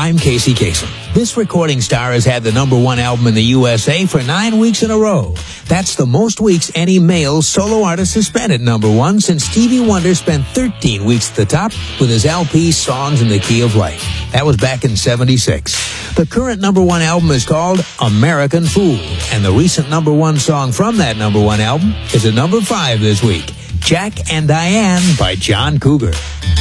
I'm Casey Kasem. This recording star has had the number one album in the USA for 9 weeks in a row. That's the most weeks any male solo artist has spent at number one since Stevie Wonder spent 13 weeks at the top with his LP Songs in the Key of Life. That was back in '76. The current number one album is called American Fool, and the recent number one song from that number one album is at number 5 this week, Jack and Diane by John Cougar.